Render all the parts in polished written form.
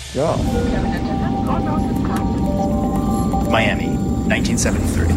Yeah. Miami, 1973.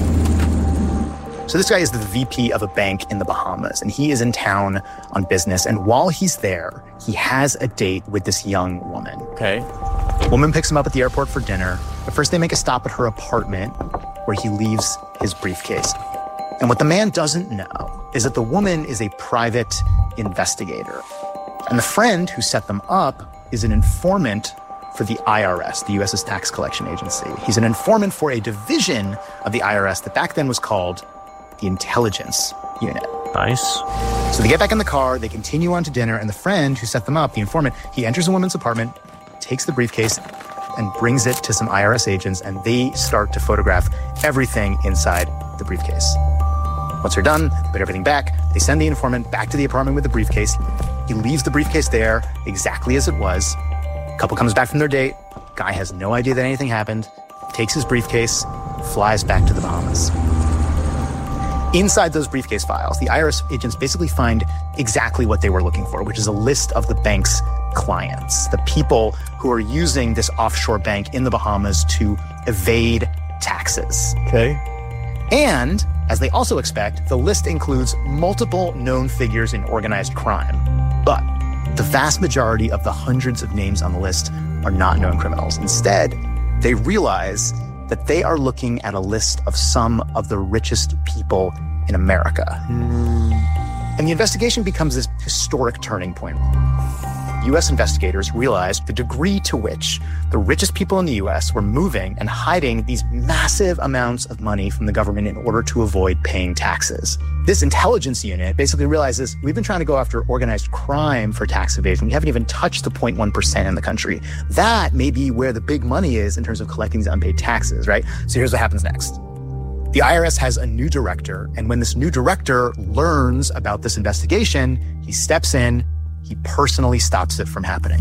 So this guy is the VP of a bank in the Bahamas, and he is in town on business. And while he's there, he has a date with this young woman. Okay. The woman picks him up at the airport for dinner, but first they make a stop at her apartment where he leaves his briefcase. And what the man doesn't know is that the woman is a private investigator. And the friend who set them up is an informant for the IRS, the U.S.'s tax collection agency. He's an informant for a division of the IRS that back then was called the Intelligence Unit. Nice. So they get back in the car, they continue on to dinner, and the friend who set them up, the informant, he enters a woman's apartment, takes the briefcase, and brings it to some IRS agents, and they start to photograph everything inside the briefcase. Once they're done, they put everything back. They send the informant back to the apartment with the briefcase. He leaves the briefcase there exactly as it was. Couple comes back from their date. Guy has no idea that anything happened, takes his briefcase, flies back to the Bahamas. Inside those briefcase files, the IRS agents basically find exactly what they were looking for, which is a list of the bank's clients, the people who are using this offshore bank in the Bahamas to evade taxes. Okay. And, as they also expect, the list includes multiple known figures in organized crime. But the vast majority of the hundreds of names on the list are not known criminals. Instead, they realize that they are looking at a list of some of the richest people in America. And the investigation becomes this historic turning point. U.S. investigators realized the degree to which the richest people in the U.S. were moving and hiding these massive amounts of money from the government in order to avoid paying taxes. This intelligence unit basically realizes we've been trying to go after organized crime for tax evasion. We haven't even touched the 0.1% in the country. That may be where the big money is in terms of collecting these unpaid taxes, right? So here's what happens next. The IRS has a new director, and when this new director learns about this investigation, he steps in. He personally stops it from happening.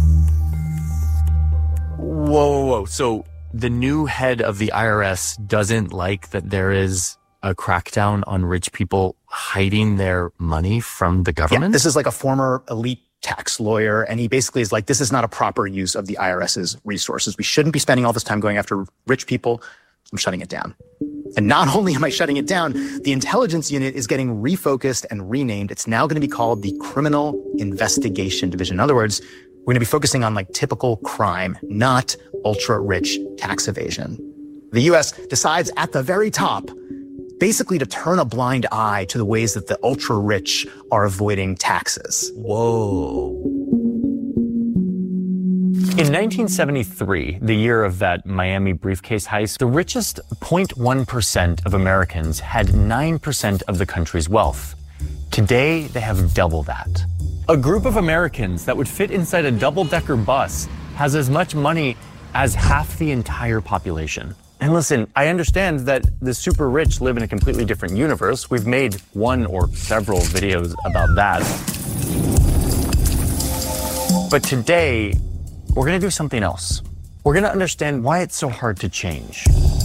Whoa. So the new head of the IRS doesn't like that there is a crackdown on rich people hiding their money from the government? Yeah, this is like a former elite tax lawyer, and he basically is like, this is not a proper use of the IRS's resources. We shouldn't be spending all this time going after rich people. I'm shutting it down. And not only am I shutting it down, the intelligence unit is getting refocused and renamed. It's now going to be called the Criminal Investigation Division. In other words, we're going to be focusing on like typical crime, not ultra-rich tax evasion. The U.S. decides at the very top, basically to turn a blind eye to the ways that the ultra-rich are avoiding taxes. Whoa. In 1973, the year of that Miami briefcase heist, the richest 0.1% of Americans had 9% of the country's wealth. Today, they have double that. A group of Americans that would fit inside a double-decker bus has as much money as half the entire population. And listen, I understand that the super rich live in a completely different universe. We've made one or several videos about that. But today, we're going to do something else. We're going to understand why it's so hard to change.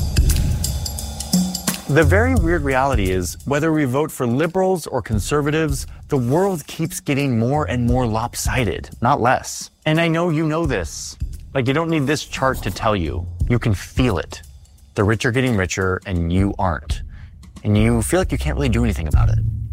The very weird reality is, whether we vote for liberals or conservatives, the world keeps getting more and more lopsided, not less. And I know you know this. Like, you don't need this chart to tell you. You can feel it. The rich are getting richer and you aren't. And you feel like you can't really do anything about it.